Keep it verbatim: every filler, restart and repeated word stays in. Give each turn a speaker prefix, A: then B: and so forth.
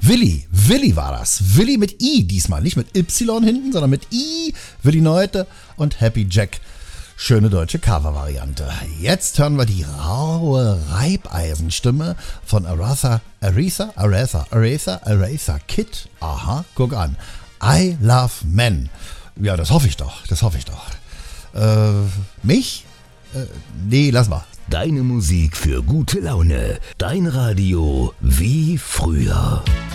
A: Willi, Willi war das. Willi mit I diesmal, nicht mit Y hinten, sondern mit I. Willi Neute und Happy Jack. Schöne deutsche Cover-Variante. Jetzt hören wir die raue Reibeisenstimme von Aretha, Aretha, Aretha, Aretha, Aretha Kidd. Aha, guck an. I Love Men. Ja, das hoffe ich doch, das hoffe ich doch. Äh, mich? Äh, nee, lass mal.
B: Deine Musik für gute Laune. Dein Radio wie früher.